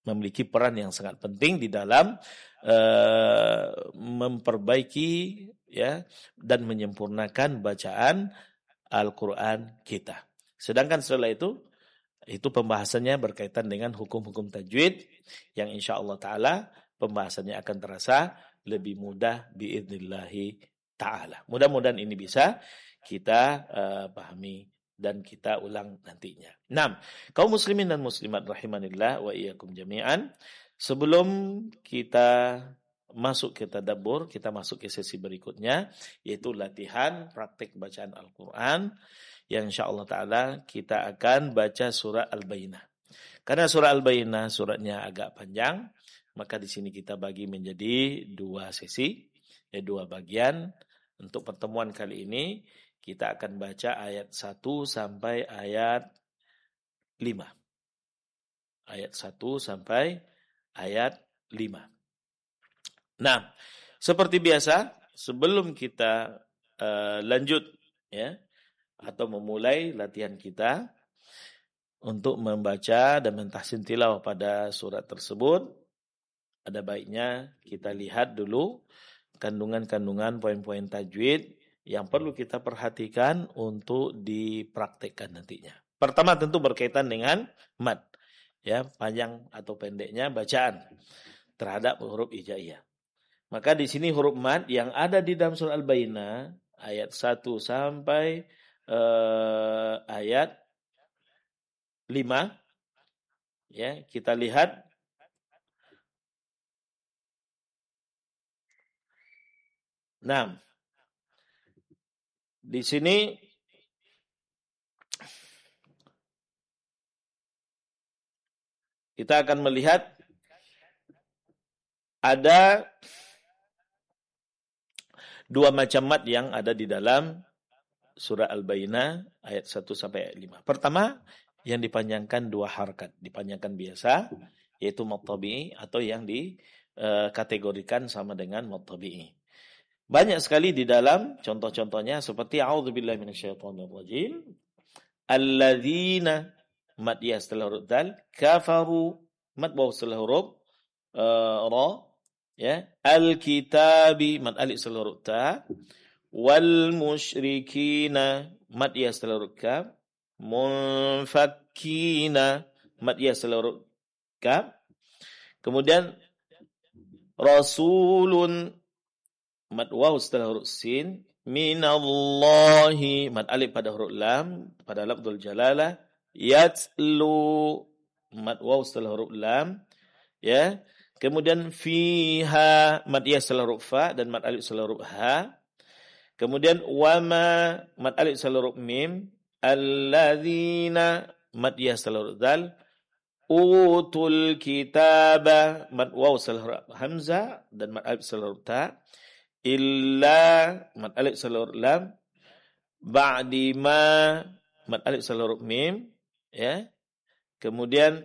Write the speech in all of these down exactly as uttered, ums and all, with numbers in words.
memiliki peran yang sangat penting di dalam uh, memperbaiki ya dan menyempurnakan bacaan Al-Quran kita. Sedangkan setelah itu, itu pembahasannya berkaitan dengan hukum-hukum tajwid yang insya Allah Ta'ala pembahasannya akan terasa lebih mudah biidnillahi ta'ala. Mudah-mudahan ini bisa kita uh, pahami dan kita ulang nantinya. Nah, kaum muslimin dan muslimat rahimanillah wa iyyakum jami'an, sebelum kita masuk ke tadabbur, kita masuk ke sesi berikutnya, yaitu latihan praktik bacaan Al-Quran, yang insyaAllah ta'ala kita akan baca surah Al-Bayyinah. Karena surah Al-Bayyinah suratnya agak panjang, maka di sini kita bagi menjadi dua sesi, ya, dua bagian. Untuk pertemuan kali ini, kita akan baca ayat satu sampai ayat lima. Ayat satu sampai ayat lima. Nah, seperti biasa, sebelum kita uh, lanjut ya atau memulai latihan kita untuk membaca dan mentahsin tilawah pada surat tersebut, ada baiknya kita lihat dulu kandungan-kandungan poin-poin tajwid yang perlu kita perhatikan untuk dipraktekkan nantinya. Pertama tentu berkaitan dengan mad, ya, panjang atau pendeknya bacaan terhadap huruf hijaiyah. Maka di sini huruf mad yang ada di dalam surah Al-Bayyinah ayat satu sampai uh, ayat lima, ya, kita lihat nah, di sini kita akan melihat ada dua macam mad yang ada di dalam surah Al-Bayyinah ayat satu sampai ayat lima. Pertama, yang dipanjangkan dua harakat, dipanjangkan biasa, yaitu mad tabi'i atau yang dikategorikan sama dengan mad tabi'i. Banyak sekali di dalam contoh-contohnya seperti a'udzubillahi minasyaitonirrajim, alladzina mad ya setelah huruf dal, kafaru mad waw setelah huruf uh, ra, ya, al-kitabi mad alif setelah huruf ta, wal musyrikina mad ya setelah huruf kaf, munfakkina mad ya setelah huruf kaf, kemudian rasulun mad waw setelah huruf sin, minallahi mad alif pada huruf lam pada lafzul jalalah, yatlu mad waw setelah huruf lam, ya, kemudian fiha mad ya setelah huruf fa dan mad alif setelah huruf ha, kemudian wama mad alif setelah huruf mim, alladzina mad ya setelah huruf dal, utul kitaba mad waw setelah huruf hamzah dan mad alif setelah huruf ta, illa mad alif setelah huruf lam, ba'di ma mad alif setelah huruf mim, ya, kemudian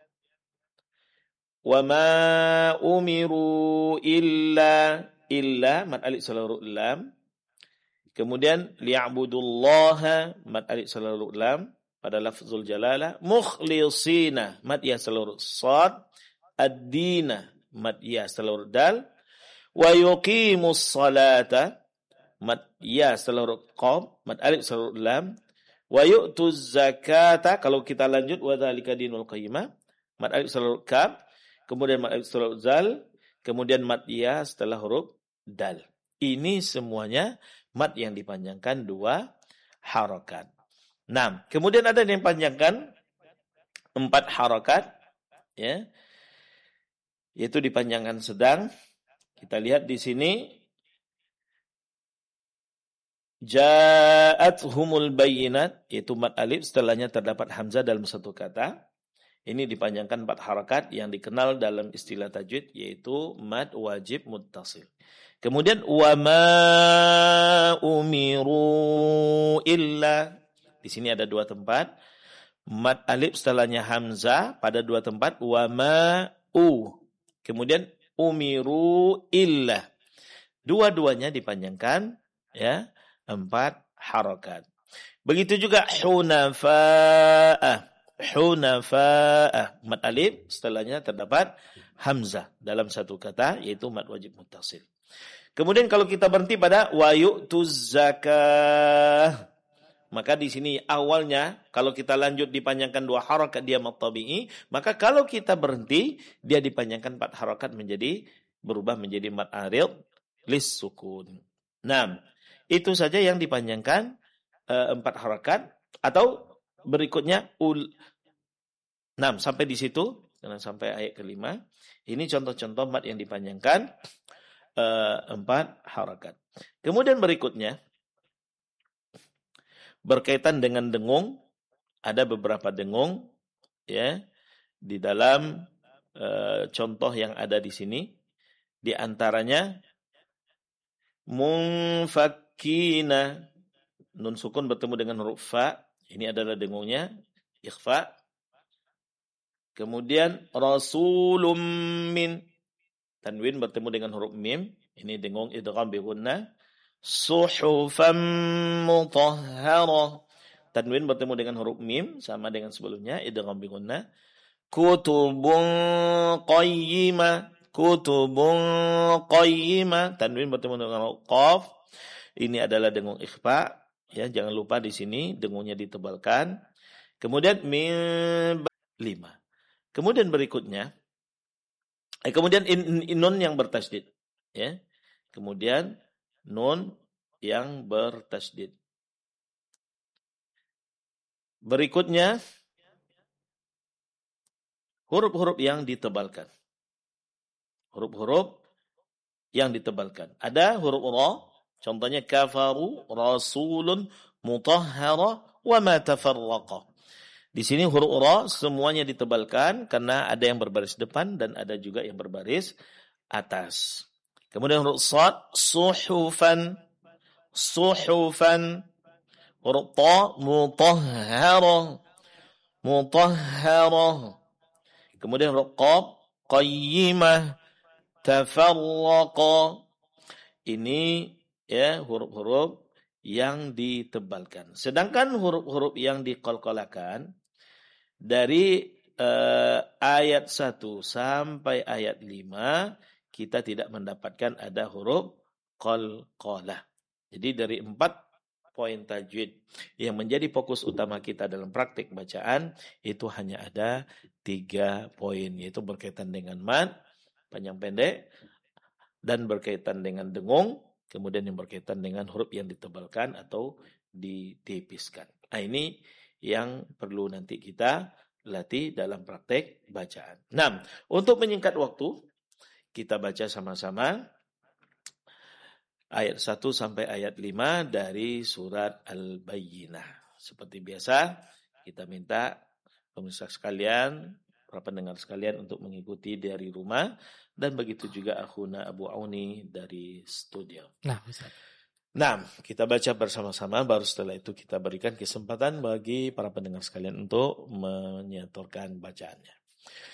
wa ma umiru illa illa mad alif setelah huruf lam, kemudian liya'budullaha mad alif setelah huruf lam pada lafzul jalalah, mukhlisina mad ya setelah huruf shad, ad-dina mad ya setelah huruf dal, wa yuqimus salata mad ya setelah huruf qaf, mad alif setelah huruf lam, wa yu'tuz zakata, kalau kita lanjut wa dzalika dinul qayyimah mad alif setelah huruf kaf, kemudian mad alif setelah huruf zal, kemudian mad ya setelah huruf dal. Ini semuanya mad yang dipanjangkan dua harakat. Nah, kemudian ada yang panjangkan empat harakat, ya, yaitu dipanjangkan sedang. Kita lihat di sini, ja'athumul bayyinat, yaitu mad alif setelahnya terdapat hamzah dalam satu kata. Ini dipanjangkan empat harakat yang dikenal dalam istilah tajwid, yaitu mad wajib muttasil. Kemudian wa ma umiru illa, di sini ada dua tempat mad alif setelahnya hamzah pada dua tempat, wa ma u, kemudian umiru illa, dua-duanya dipanjangkan, ya, empat harakat. Begitu juga hunafa'ah. hunafa'a. Mad alif setelahnya terdapat hamzah dalam satu kata, yaitu mad wajib muttasil. Kemudian kalau kita berhenti pada wa yu'tuz zakah, maka di sini awalnya kalau kita lanjut dipanjangkan dua harakat dia mad tabi'i, maka kalau kita berhenti dia dipanjangkan empat harakat menjadi berubah menjadi mad arid lis sukun. Nah, itu saja yang dipanjangkan uh, empat harakat, atau berikutnya ul. Nah, sampai di situ, sampai ayat kelima. Ini contoh-contoh mad yang dipanjangkan uh, empat harakat. Kemudian berikutnya berkaitan dengan dengung, ada beberapa dengung ya di dalam uh, contoh yang ada di sini. Di antaranya munfakkina, nun sukun bertemu dengan huruf fa, ini adalah dengungnya ikhfa. Kemudian rasulum min, tanwin bertemu dengan huruf mim, ini dengung idgham bi gunnah. Suhufan mutahharah, tanwin bertemu dengan huruf mim sama dengan sebelumnya idgham bi gunnah. Kutubun qayyimah, kutubun qayyimah, tanwin bertemu dengan huruf qaf, ini adalah dengung ikhfa ya, jangan lupa di sini dengungnya ditebalkan. Kemudian min lima. Kemudian berikutnya eh, kemudian in, in, nun yang bertasydid ya. Kemudian nun yang bertasydid. Berikutnya huruf-huruf yang ditebalkan. Huruf-huruf yang ditebalkan. Ada huruf ra, contohnya kafaru, rasulun, mutahhara, wa ma tafarraqa. Di sini huruf ra semuanya ditebalkan karena ada yang berbaris depan dan ada juga yang berbaris atas. Kemudian huruf sad, suhufan, suhufan. Huruf ta, mutahhara, mutahhara. Kemudian huruf qaf, qayyimah, tafarraqa. Ini ya huruf-huruf yang ditebalkan. Sedangkan huruf-huruf yang diqalqalakan dari uh, ayat satu sampai ayat lima kita tidak mendapatkan ada huruf qalqalah. Jadi dari empat poin tajwid yang menjadi fokus utama kita dalam praktik bacaan itu hanya ada tiga poin, yaitu berkaitan dengan mad panjang pendek dan berkaitan dengan dengung, kemudian yang berkaitan dengan huruf yang ditebalkan atau ditipiskan. Nah, ini yang perlu nanti kita latih dalam praktek bacaan. Nah, untuk menyingkat waktu, kita baca sama-sama ayat satu sampai ayat lima dari surat Al-Bayyinah. Seperti biasa, kita minta pemirsa sekalian, para pendengar sekalian untuk mengikuti dari rumah, dan begitu juga akhuna Abu Auni dari studio. Nah, Ustaz. Nah, kita baca bersama-sama, baru setelah itu kita berikan kesempatan bagi para pendengar sekalian untuk menyetorkan bacaannya.